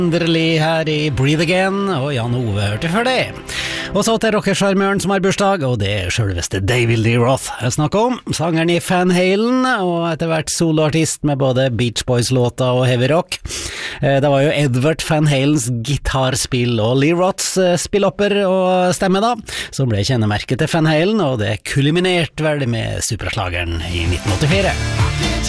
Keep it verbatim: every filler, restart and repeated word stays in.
Endelig her i Breathe Again, og Jan Ove hørte før det. Og så til rockesjarmøren som har bursdag, og det er selveste David Lee Roth jeg snakker om. Sangeren i Van Halen, og etter hvert soloartist med både Beach Boys-låter og heavy rock. Det var jo Edward Van Halens gitarspill og Lee Roths spillopper og stemme da, som ble kjennemerket til Van Halen, og det kulminerte vel med superslageren i nitten åttifire.